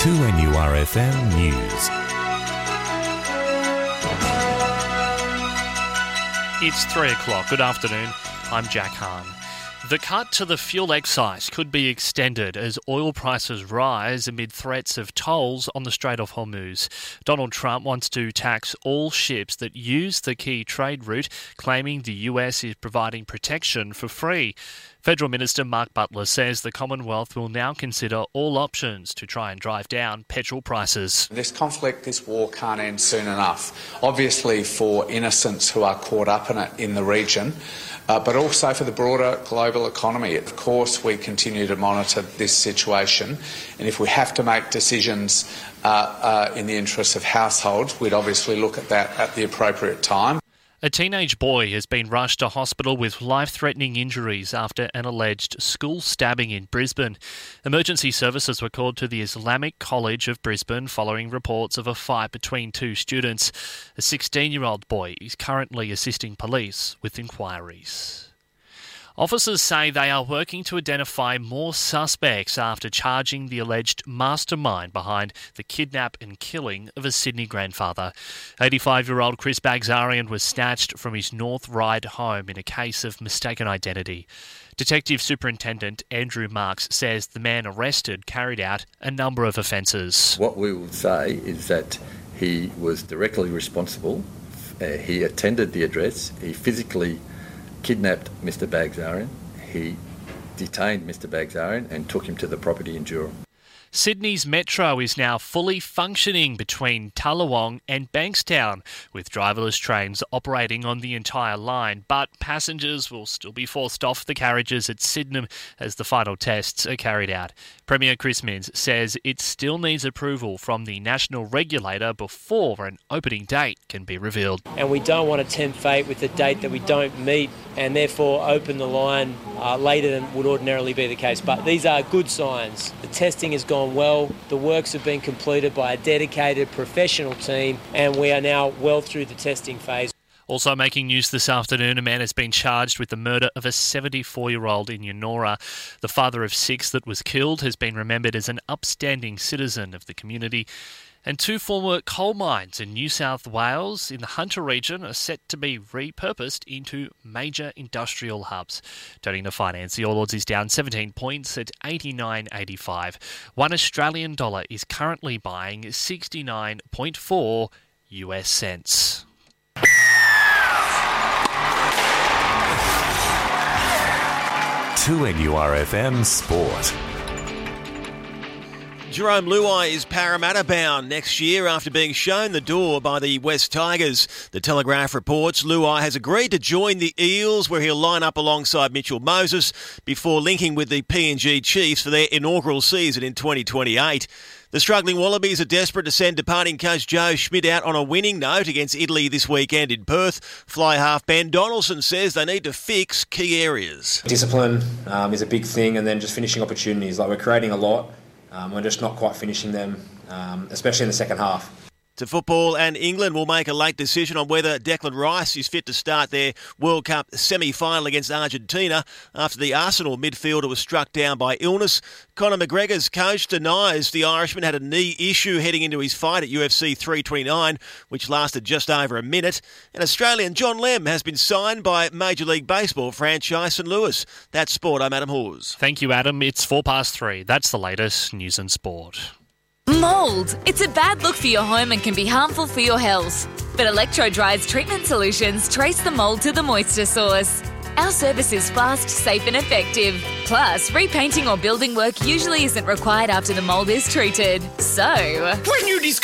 2NURFM News. It's 3 o'clock. Good afternoon. I'm Jack Hahn. The cut to the fuel excise could be extended as oil prices rise amid threats of tolls on the Strait of Hormuz. Donald Trump wants to tax all ships that use the key trade route, claiming the US is providing protection for free. Federal Minister Mark Butler says the Commonwealth will now consider all options to try and drive down petrol prices. This conflict, this war can't end soon enough. Obviously for innocents who are caught up in it in the region, but also for the broader global economy. Of course, we continue to monitor this situation, and if we have to make decisions in the interests of households, we'd obviously look at that at the appropriate time. A teenage boy has been rushed to hospital with life-threatening injuries after an alleged school stabbing in Brisbane. Emergency services were called to the Islamic College of Brisbane following reports of a fight between two students. A 16-year-old boy is currently assisting police with inquiries. Officers say they are working to identify more suspects after charging the alleged mastermind behind the kidnap and killing of a Sydney grandfather. 85-year-old Chris Bagzarian was snatched from his North Ryde home in a case of mistaken identity. Detective Superintendent Andrew Marks says the man arrested carried out a number of offences. What we will say is that he was directly responsible. He attended the address. He physically kidnapped Mr Bagzarian. He detained Mr Bagzarian and took him to the property in Durham. Sydney's metro is now fully functioning between Tallawong and Bankstown, with driverless trains operating on the entire line, but passengers will still be forced off the carriages at Sydenham as the final tests are carried out. Premier Chris Minns says it still needs approval from the national regulator before an opening date can be revealed. And we don't want to tempt fate with a date that we don't meet and therefore open the line later than would ordinarily be the case. But these are good signs. The testing has gone well, the works have been completed by a dedicated professional team, and we are now well through the testing phase. Also making news this afternoon, a man has been charged with the murder of a 74-year-old in Yennora. The father of six that was killed has been remembered as an upstanding citizen of the community. And two former coal mines in New South Wales in the Hunter region are set to be repurposed into major industrial hubs. Turning to finance, the All Ords is down 17 points at 89.85. One Australian dollar is currently buying 69.4 US cents. To NURFM Sport. Jerome Luai is Parramatta bound next year after being shown the door by the West Tigers. The Telegraph reports Luai has agreed to join the Eels, where he'll line up alongside Mitchell Moses before linking with the PNG Chiefs for their inaugural season in 2028. The struggling Wallabies are desperate to send departing coach Joe Schmidt out on a winning note against Italy this weekend in Perth. Fly half Ben Donaldson says they need to fix key areas. Discipline is a big thing, and then just finishing opportunities. Like, we're creating a lot. We're just not quite finishing them, especially in the second half. To football, and England will make a late decision on whether Declan Rice is fit to start their World Cup semi-final against Argentina after the Arsenal midfielder was struck down by illness. Conor McGregor's coach denies the Irishman had a knee issue heading into his fight at UFC 329, which lasted just over a minute. And Australian John Lem has been signed by Major League Baseball franchise St. Louis. That's sport. I'm Adam Hawes. Thank you, Adam. It's 3:04. That's the latest news and sport. Mould. It's a bad look for your home and can be harmful for your health. But Electro-Dry's treatment solutions trace the mould to the moisture source. Our service is fast, safe and effective. Plus, repainting or building work usually isn't required after the mould is treated. So, when you discover